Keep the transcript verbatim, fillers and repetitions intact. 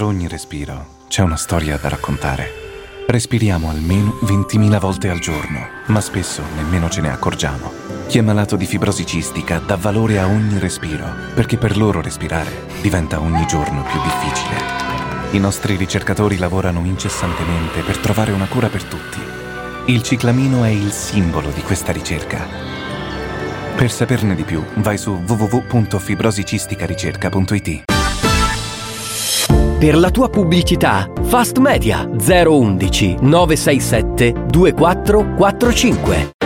Dietro ogni respiro c'è una storia da raccontare. Respiriamo almeno ventimila volte al giorno, ma spesso nemmeno ce ne accorgiamo. Chi è malato di fibrosi cistica dà valore a ogni respiro, perché per loro respirare diventa ogni giorno più difficile. I nostri ricercatori lavorano incessantemente per trovare una cura per tutti. Il ciclamino è il simbolo di questa ricerca. Per saperne di più, vai su w w w punto fibrosicistica-ricerca punto i t. Per la tua pubblicità, Fast Media zero uno uno nove sei sette due quattro quattro cinque.